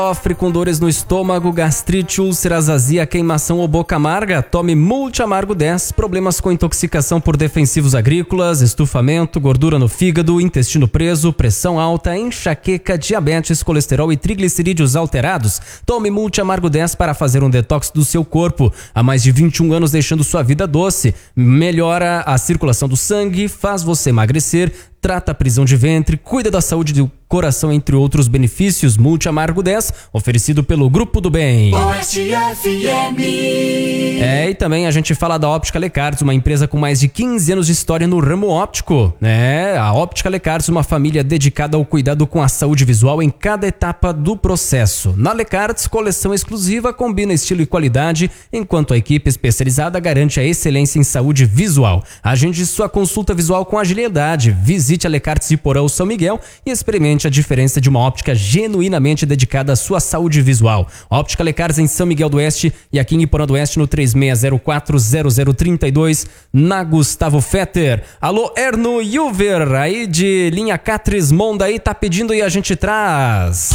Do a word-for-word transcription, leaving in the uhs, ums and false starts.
Sofre com dores no estômago, gastrite, úlceras, azia, queimação ou boca amarga? Tome Multi Amargo dez. Problemas com intoxicação por defensivos agrícolas, estufamento, gordura no fígado, intestino preso, pressão alta, enxaqueca, diabetes, colesterol e triglicerídeos alterados? Tome Multi Amargo dez para fazer um detox do seu corpo. Há mais de vinte e um anos deixando sua vida doce. Melhora a circulação do sangue, faz você emagrecer, trata a prisão de ventre, cuida da saúde do coração, entre outros benefícios. Multi Amargo dez, oferecido pelo Grupo do Bem. Oeste F M. É, e também a gente fala da Óptica Lecards, uma empresa com mais de quinze anos de história no ramo óptico, né? A Óptica Lecards, uma família dedicada ao cuidado com a saúde visual em cada etapa do processo. Na Lecards, coleção exclusiva combina estilo e qualidade, enquanto a equipe especializada garante a excelência em saúde visual. Agende sua consulta visual com agilidade. Visite a Lecards de Porão São Miguel e experimente a diferença de uma óptica genuinamente dedicada à sua saúde visual. Óptica Lecards em São Miguel do Oeste e aqui em Iporã do Oeste no três seis zero quatro zero zero três dois, na Gustavo Fetter. Alô, Erno Juver, aí de linha Catris Monda aí, tá pedindo e a gente traz.